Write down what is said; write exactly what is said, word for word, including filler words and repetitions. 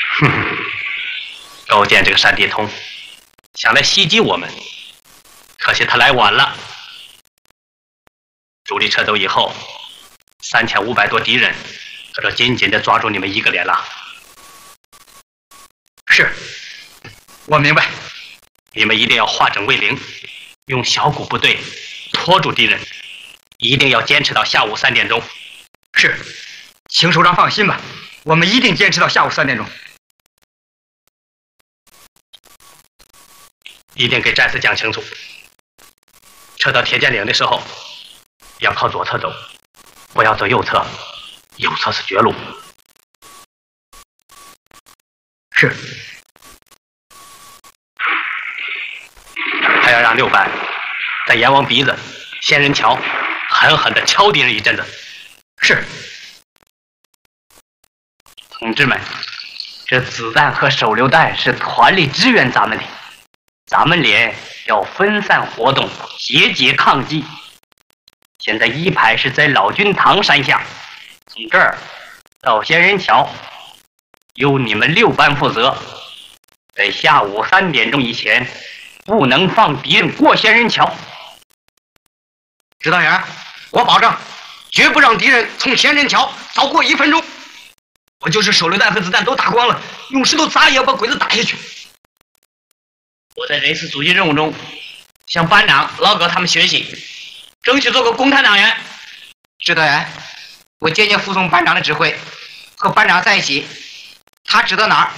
哼，勾践这个山地通，想来袭击我们，可惜他来晚了。主力撤走以后，三千五百多敌人，可就紧紧地抓住你们一个连了。 是，我明白。 你们一定要化整为零，用小股部队拖住敌人，一定要坚持到下午三点钟。 是，邢首长放心吧，我们一定坚持到下午三点钟。 一定给战士讲清楚，撤到铁剑岭的时候，要靠左侧走，不要走右侧，右侧是绝路。 是。 还要让六班在阎王鼻子、仙人桥狠狠地敲敌人一阵子。 是。 同志们，这子弹和手榴弹是团里支援咱们的，咱们连要分散活动，节节抗击。现在一排是在老君堂山下，从这儿到仙人桥，由你们六班负责，在下午三点钟以前，不能放敌人过仙人桥。 指导员，我保证，绝不让敌人从仙人桥早过一分钟。我就是手榴弹和子弹都打光了，用石头砸也要把鬼子打下去。 我在这次阻击任务中，向班长、老葛他们学习，争取做个共产党员。 指导员，我坚决服从班长的指挥，和班长在一起，他指到哪儿，